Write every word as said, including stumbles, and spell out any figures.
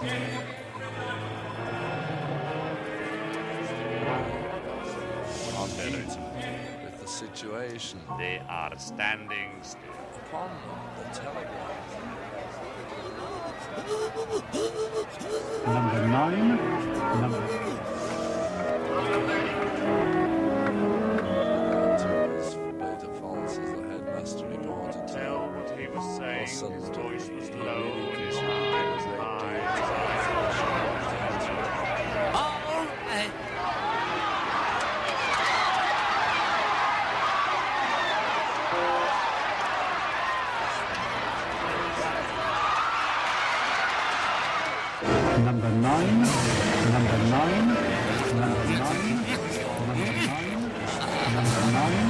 With the situation. They are standing still. Upon the telegraph. Number nine. Number. Forbade the false as the headmaster reported to Tell what he was saying. His voice was low and his All hand was high. right. Number nine, number nine, number nine, number nine, number nine.